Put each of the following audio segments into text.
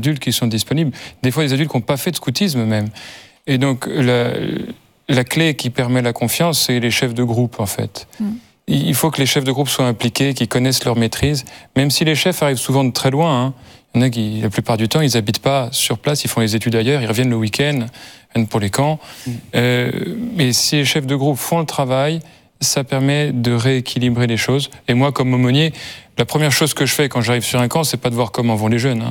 adultes qui sont disponibles. Des fois, des adultes qui n'ont pas fait de scoutisme même. Et donc, la clé qui permet la confiance, c'est les chefs de groupe, en fait. Il faut que les chefs de groupe soient impliqués, qu'ils connaissent leur maîtrise, même si les chefs arrivent souvent de très loin. Hein. Il y en a qui, la plupart du temps, ils n'habitent pas sur place, ils font les études ailleurs, ils reviennent le week-end, viennent pour les camps. Mais si les chefs de groupe font le travail, ça permet de rééquilibrer les choses. Et moi, comme aumônier, la première chose que je fais quand j'arrive sur un camp, c'est pas de voir comment vont les jeunes, hein.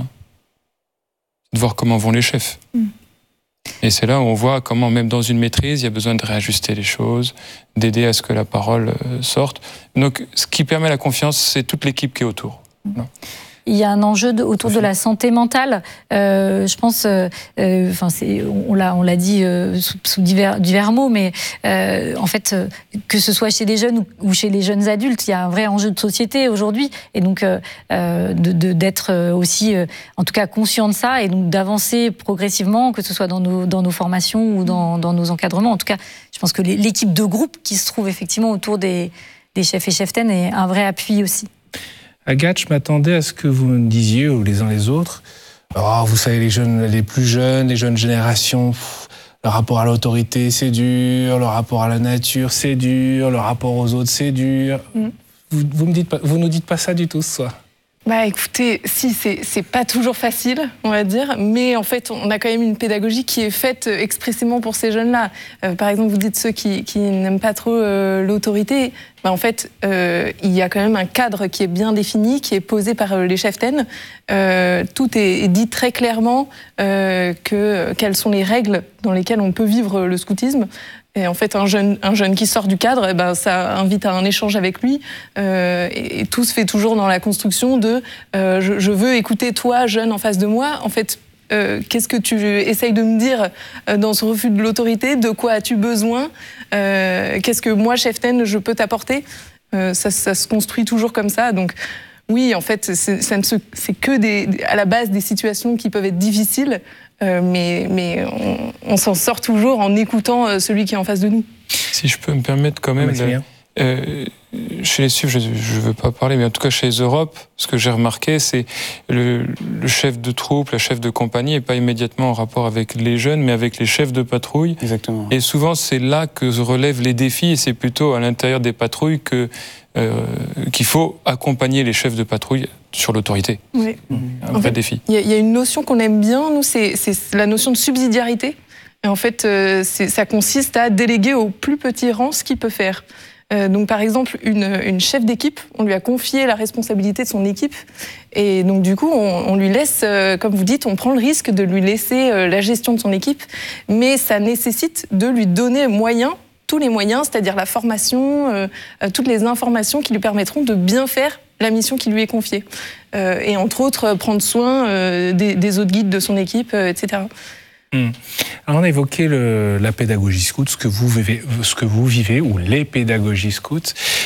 De voir comment vont les chefs. Et c'est là où on voit comment, même dans une maîtrise, il y a besoin de réajuster les choses, d'aider à ce que la parole sorte. Donc, ce qui permet la confiance, c'est toute l'équipe qui est autour. Voilà. Il y a un enjeu autour de la santé mentale. Je pense, on l'a dit sous divers mots, mais en fait, que ce soit chez les jeunes ou chez les jeunes adultes, il y a un vrai enjeu de société aujourd'hui, et donc d'être aussi, en tout cas, conscient de ça, et donc d'avancer progressivement, que ce soit dans nos formations ou dans nos encadrements. En tout cas, je pense que l'équipe de groupe qui se trouve effectivement autour des chefs et cheftaines est un vrai appui aussi. Agathe, je m'attendais à ce que vous me disiez, ou les uns les autres, vous savez, les plus jeunes, les jeunes générations, le rapport à l'autorité, c'est dur, le rapport à la nature, c'est dur, le rapport aux autres, c'est dur. Vous nous dites pas ça du tout ce soir. Bah écoutez, si, c'est pas toujours facile, on va dire, mais en fait, on a quand même une pédagogie qui est faite expressément pour ces jeunes-là. Par exemple, vous dites ceux qui n'aiment pas trop l'autorité. Bah en fait, il y a quand même un cadre qui est bien défini, qui est posé par les cheftaines. Tout est dit très clairement quelles sont les règles dans lesquelles on peut vivre le scoutisme. Et en fait, un jeune qui sort du cadre, ça invite à un échange avec lui. Et tout se fait toujours dans la construction de je veux écouter toi, jeune, en face de moi. En fait, qu'est-ce que tu essayes de me dire dans ce refus de l'autorité? De quoi as-tu besoin? Qu'est-ce que moi, cheftaine, je peux t'apporter? Ça se construit toujours comme ça. Donc, oui, en fait, c'est que à la base des situations qui peuvent être difficiles. Mais on s'en sort toujours en écoutant celui qui est en face de nous. Si je peux me permettre quand même, chez les SUF, je ne veux pas parler, mais en tout cas chez les Europe, ce que j'ai remarqué, c'est le chef de troupe, la chef de compagnie n'est pas immédiatement en rapport avec les jeunes, mais avec les chefs de patrouille. Exactement. Et souvent, c'est là que se relèvent les défis, et c'est plutôt à l'intérieur des patrouilles qu'il faut accompagner les chefs de patrouille sur l'autorité. Oui. Un vrai défi. Il y a une notion qu'on aime bien, nous, c'est la notion de subsidiarité. Et en fait, ça consiste à déléguer au plus petit rang ce qu'il peut faire. Donc, par exemple, une chef d'équipe, on lui a confié la responsabilité de son équipe. Et donc, du coup, on lui laisse, comme vous dites, on prend le risque de lui laisser la gestion de son équipe. Mais ça nécessite de lui donner tous les moyens, c'est-à-dire la formation, toutes les informations qui lui permettront de bien faire la mission qui lui est confiée. Et entre autres, prendre soin des autres guides de son équipe, etc. Alors on a évoqué la pédagogie scout, ce que vous vivez, ou les pédagogies scouts.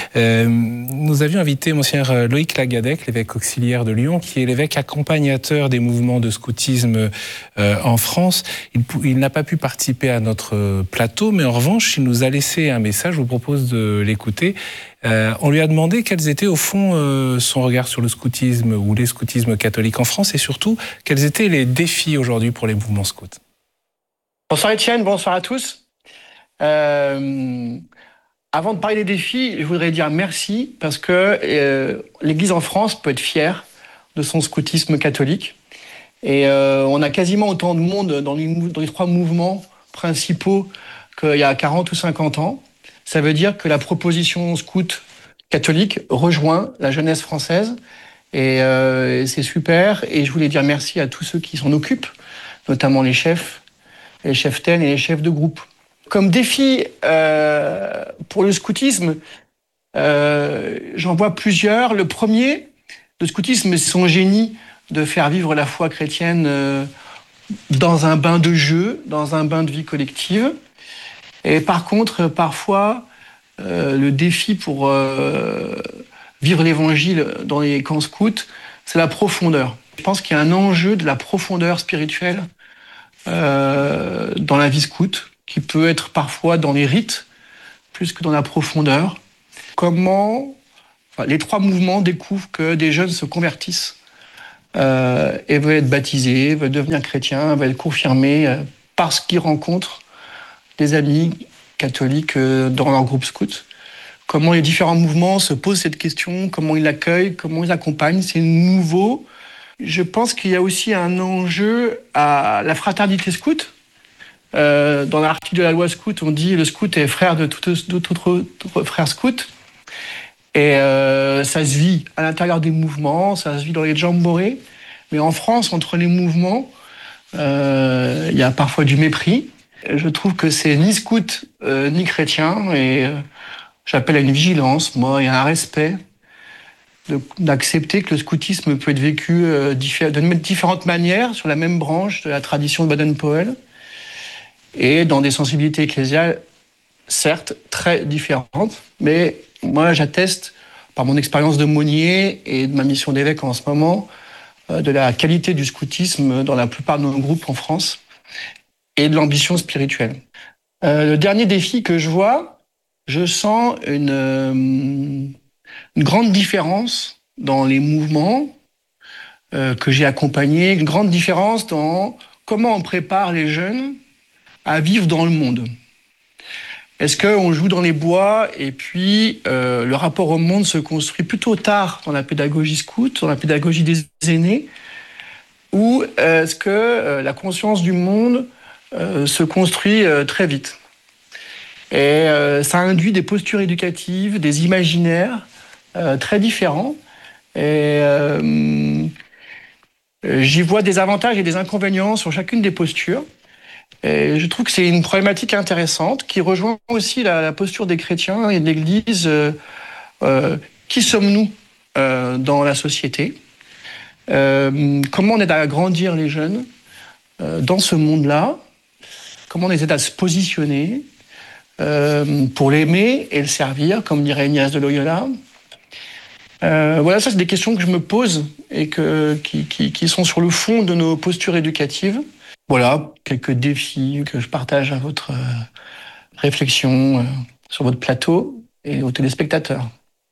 Nous avions invité Monseigneur Loïc Lagadec, l'évêque auxiliaire de Lyon, qui est l'évêque accompagnateur des mouvements de scoutisme en France. Il n'a pas pu participer à notre plateau, mais en revanche, il nous a laissé un message, je vous propose de l'écouter. On lui a demandé quels étaient au fond son regard sur le scoutisme ou les scoutismes catholiques en France, et surtout, quels étaient les défis aujourd'hui pour les mouvements scouts. Bonsoir Étienne, bonsoir à tous. Avant de parler des défis, je voudrais dire merci parce que l'Église en France peut être fière de son scoutisme catholique. Et on a quasiment autant de monde dans les trois mouvements principaux qu'il y a 40 ou 50 ans. Ça veut dire que la proposition scout catholique rejoint la jeunesse française. Et c'est super. Et je voulais dire merci à tous ceux qui s'en occupent, notamment les chefs, les cheftaines et les chefs de groupe. Comme défi pour le scoutisme, j'en vois plusieurs. Le premier, le scoutisme, c'est son génie de faire vivre la foi chrétienne dans un bain de jeu, dans un bain de vie collective. Et par contre, parfois, le défi pour vivre l'évangile dans les camps scouts, c'est la profondeur. Je pense qu'il y a un enjeu de la profondeur spirituelle dans la vie scout, qui peut être parfois dans les rites, plus que dans la profondeur. Les trois mouvements découvrent que des jeunes se convertissent et veulent être baptisés, veulent devenir chrétiens, veulent être confirmés parce qu'ils rencontrent des amis catholiques dans leur groupe scout. Comment les différents mouvements se posent cette question, comment ils l'accueillent, comment ils l'accompagnent, c'est nouveau. Je pense qu'il y a aussi un enjeu à la fraternité scout. Dans l'article de la loi scout, on dit le scout est frère de tout autre frère scout. Et ça se vit à l'intérieur des mouvements, ça se vit dans les jamborées. Mais en France, entre les mouvements, il y a parfois du mépris. Je trouve que c'est ni scout ni chrétien. Et j'appelle à une vigilance, moi, et à un respect d'accepter que le scoutisme peut être vécu de différentes manières sur la même branche de la tradition de Baden-Powell et dans des sensibilités ecclésiales, certes, très différentes, mais moi, j'atteste, par mon expérience de Monnier et de ma mission d'évêque en ce moment, de la qualité du scoutisme dans la plupart de nos groupes en France et de l'ambition spirituelle. Le dernier défi que je vois, je sens une grande différence dans les mouvements que j'ai accompagnés, une grande différence dans comment on prépare les jeunes à vivre dans le monde. Est-ce qu'on joue dans les bois et puis le rapport au monde se construit plutôt tard dans la pédagogie scout, dans la pédagogie des aînés, ou est-ce que la conscience du monde se construit très vite? Et ça induit des postures éducatives, des imaginaires très différents. Et j'y vois des avantages et des inconvénients sur chacune des postures. Et je trouve que c'est une problématique intéressante qui rejoint aussi la posture des chrétiens et de l'Église. Qui sommes-nous dans la société? Comment on aide à grandir les jeunes dans ce monde-là? Comment on les aide à se positionner pour l'aimer et le servir, comme dirait Ignace de Loyola? Voilà, ça c'est des questions que je me pose et qui sont sur le fond de nos postures éducatives. Voilà, quelques défis que je partage à votre réflexion sur votre plateau et aux téléspectateurs.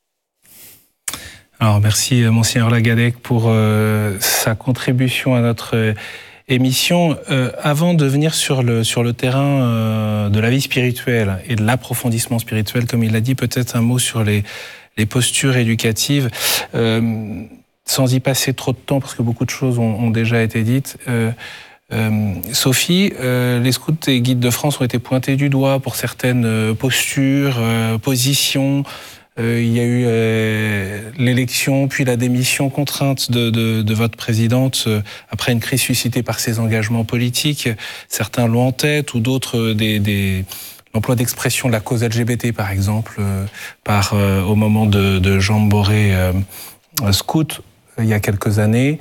Alors merci Monseigneur Lagadec pour sa contribution à notre émission. Avant de venir sur le terrain de la vie spirituelle et de l'approfondissement spirituel, comme il l'a dit, peut-être un mot sur les postures éducatives, sans y passer trop de temps parce que beaucoup de choses ont déjà été dites. Sophie, les scouts et guides de France ont été pointés du doigt pour certaines postures, positions. Il y a eu l'élection, puis la démission contrainte de votre présidente après une crise suscitée par ses engagements politiques. Certains l'ont en tête, ou d'autres l'emploi d'expression de la cause LGBT, par exemple, au moment de Jamboree scout il y a quelques années.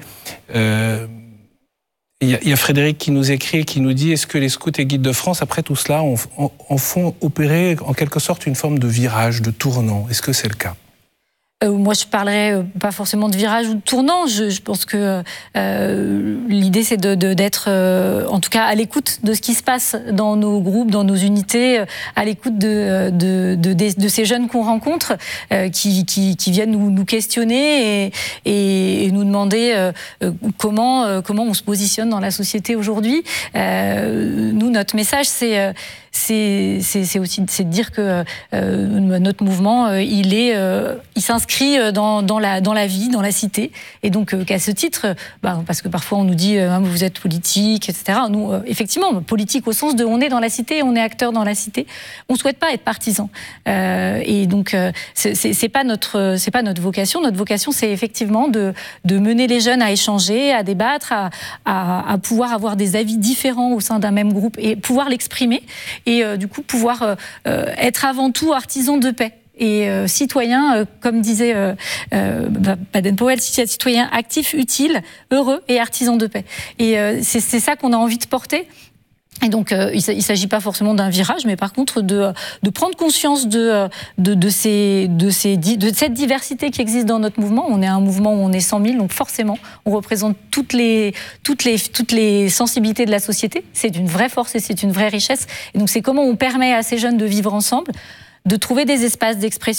Il y a Frédéric qui nous écrit, qui nous dit: est-ce que les scouts et guides de France, après tout cela, en font opérer en quelque sorte une forme de virage, de tournant? Est-ce que c'est le cas? Moi, je parlerais pas forcément de virage ou de tournant. Je pense que l'idée, c'est d'être, en tout cas, à l'écoute de ce qui se passe dans nos groupes, dans nos unités, à l'écoute de ces jeunes qu'on rencontre, qui viennent nous questionner et nous demander comment on se positionne dans la société aujourd'hui. Nous, notre message, c'est aussi de dire que notre mouvement, il s'inscrit dans la vie, dans la cité, et donc qu'à ce titre, parce que parfois on nous dit vous êtes politique, etc. Nous, effectivement, politique au sens de on est dans la cité, on est acteur dans la cité. On souhaite pas être partisan, et donc c'est pas notre vocation. Notre vocation, c'est effectivement de mener les jeunes à échanger, à débattre, à pouvoir avoir des avis différents au sein d'un même groupe et pouvoir l'exprimer. Et du coup, pouvoir être avant tout artisan de paix et citoyen, comme disait Baden-Powell, citoyen actif, utile, heureux et artisan de paix. Et c'est ça qu'on a envie de porter. Et donc, il ne s'agit pas forcément d'un virage, mais par contre de prendre conscience de cette diversité qui existe dans notre mouvement. On est un mouvement où on est 100 000, donc forcément, on représente toutes les sensibilités de la société. C'est une vraie force et c'est une vraie richesse. Et donc, c'est comment on permet à ces jeunes de vivre ensemble, de trouver des espaces d'expression,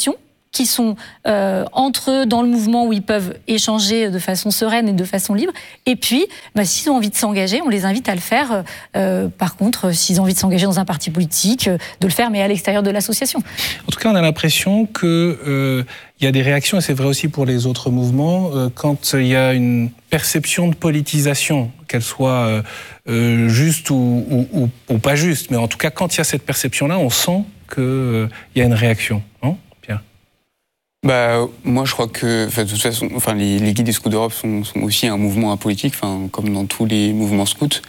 qui sont entre eux dans le mouvement où ils peuvent échanger de façon sereine et de façon libre. Et puis, s'ils ont envie de s'engager, on les invite à le faire. Par contre, s'ils ont envie de s'engager dans un parti politique, de le faire, mais à l'extérieur de l'association. En tout cas, on a l'impression que il y a des réactions, et c'est vrai aussi pour les autres mouvements, quand il y a une perception de politisation, qu'elle soit juste ou pas juste, mais en tout cas, quand il y a cette perception-là, on sent qu'il y a une réaction, non ? Moi, je crois que, de toute façon, les guides des scouts d'Europe sont aussi un mouvement apolitique, comme dans tous les mouvements scouts.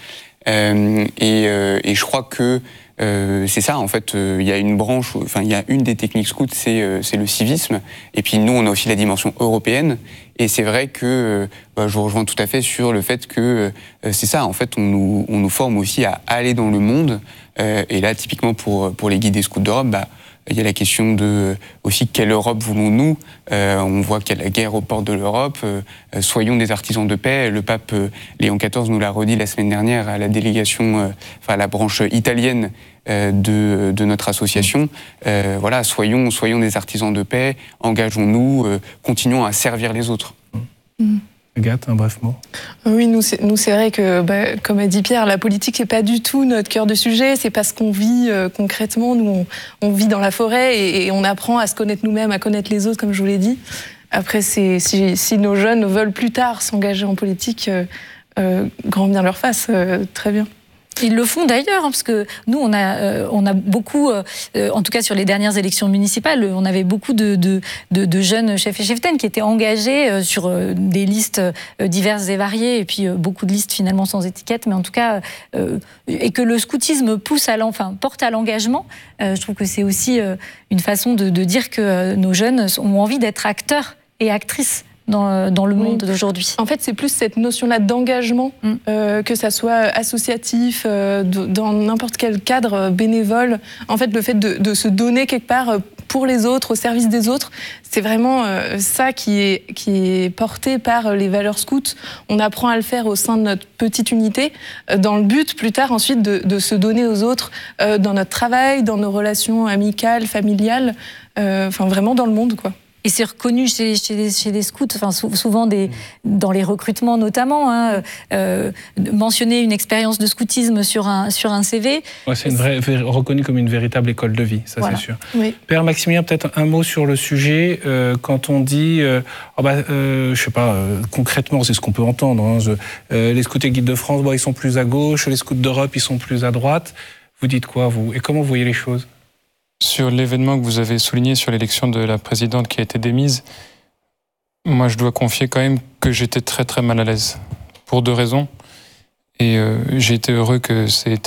Et je crois que c'est ça, en fait. Il y a une branche, il y a une des techniques scouts, c'est le civisme. Et puis nous, on a aussi la dimension européenne. Et c'est vrai que je vous rejoins tout à fait sur le fait que c'est ça, en fait, on nous forme aussi à aller dans le monde. Et là, typiquement pour les guides des scouts d'Europe, il y a la question de aussi quelle Europe voulons-nous. On voit qu'il y a la guerre aux portes de l'Europe. Soyons des artisans de paix. Le pape Léon XIV nous l'a redit la semaine dernière à la délégation, à la branche italienne de notre association. Soyons des artisans de paix. Engageons-nous. Continuons à servir les autres. Agathe, un bref mot. Oui, nous c'est vrai que, comme a dit Pierre, la politique n'est pas du tout notre cœur de sujet. C'est pas ce qu'on vit concrètement. Nous, on vit dans la forêt et on apprend à se connaître nous-mêmes, à connaître les autres, comme je vous l'ai dit. Après, si nos jeunes veulent plus tard s'engager en politique, grand bien leur fasse, très bien. Ils le font d'ailleurs, parce que nous, on a beaucoup, en tout cas sur les dernières élections municipales, on avait beaucoup de jeunes chefs et cheftaines qui étaient engagés sur des listes diverses et variées, et puis beaucoup de listes finalement sans étiquette, mais en tout cas, et que le scoutisme porte à l'engagement. Je trouve que c'est aussi une façon de dire que nos jeunes ont envie d'être acteurs et actrices dans le monde d'aujourd'hui. En fait, c'est plus cette notion-là d'engagement, que ça soit associatif, dans n'importe quel cadre bénévole. En fait, le fait de se donner quelque part pour les autres, au service des autres, c'est vraiment ça qui est porté par les valeurs scouts. On apprend à le faire au sein de notre petite unité, dans le but, plus tard, ensuite, de se donner aux autres dans notre travail, dans nos relations amicales, familiales, vraiment dans le monde, quoi. Et c'est reconnu chez les scouts, souvent dans les recrutements notamment, mentionner une expérience de scoutisme sur un CV. Ouais, c'est reconnu comme une véritable école de vie, ça, voilà. C'est sûr. Oui. Père Maximilien, peut-être un mot sur le sujet. Quand on dit, je sais pas, concrètement, c'est ce qu'on peut entendre. Les scouts et guides de France, ils sont plus à gauche, les scouts d'Europe, ils sont plus à droite. Vous dites quoi, vous ? Et comment vous voyez les choses ? Sur l'événement que vous avez souligné sur l'élection de la présidente qui a été démise, moi je dois confier quand même que j'étais très très mal à l'aise, pour 2 raisons. Et j'ai été heureux que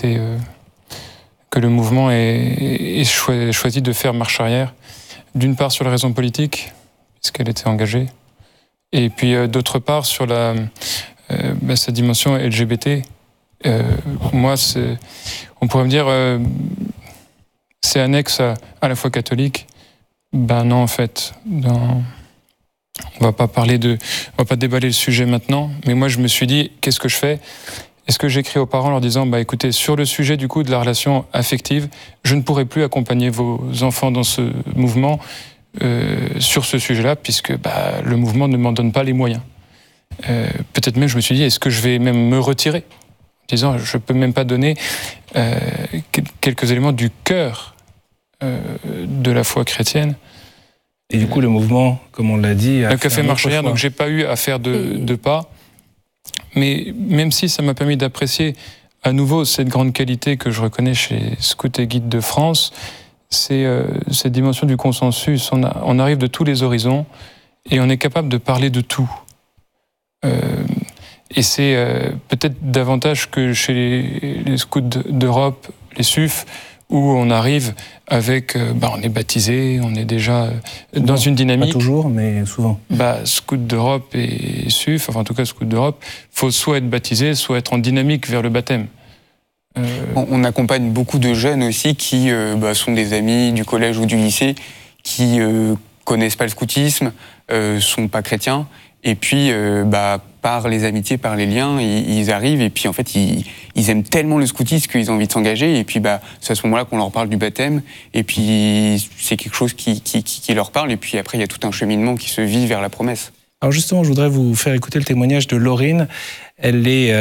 le mouvement ait choisi de faire marche arrière. D'une part sur la raison politique, puisqu'elle était engagée, et puis d'autre part sur sa dimension LGBT. Moi, on pourrait me dire... c'est annexe à la foi catholique. Non, en fait, on va pas déballer le sujet maintenant. Mais moi, je me suis dit, qu'est-ce que je fais ? Est-ce que j'écris aux parents en leur disant, écoutez, sur le sujet du coup de la relation affective, je ne pourrai plus accompagner vos enfants dans ce mouvement sur ce sujet-là, puisque le mouvement ne m'en donne pas les moyens. Peut-être même, je me suis dit, est-ce que je vais même me retirer ? En disant, je peux même pas donner quelques éléments du cœur de la foi chrétienne. Et du coup, le mouvement, comme on l'a dit... a fait marche arrière, donc j'ai pas eu à faire de pas. Mais même si ça m'a permis d'apprécier à nouveau cette grande qualité que je reconnais chez Scouts et Guides de France, c'est cette dimension du consensus. On arrive de tous les horizons et on est capable de parler de tout. Et c'est peut-être davantage que chez les scouts d'Europe, les SUF, où on arrive avec... on est baptisé, on est déjà dans une dynamique... Pas toujours, mais souvent. Scouts d'Europe et SUF, en tout cas scouts d'Europe, il faut soit être baptisé, soit être en dynamique vers le baptême. On accompagne beaucoup de jeunes aussi qui sont des amis du collège ou du lycée, qui connaissent pas le scoutisme, sont pas chrétiens, et puis par les amitiés, par les liens, ils arrivent et puis en fait ils aiment tellement le scoutisme qu'ils ont envie de s'engager et puis c'est à ce moment-là qu'on leur parle du baptême et puis c'est quelque chose qui leur parle et puis après il y a tout un cheminement qui se vit vers la promesse. Alors justement, je voudrais vous faire écouter le témoignage de Laurine. Elle est